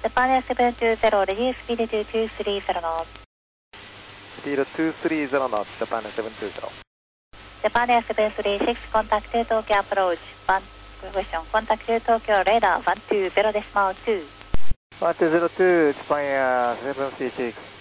Japan Air 720, reduce speed to 230 knots. Speed 230 knots, Japan Air 720. Japan Air 736, contact to Tokyo approach. Question, contact to Tokyo radar 120.2. 1202, Japan Air 736.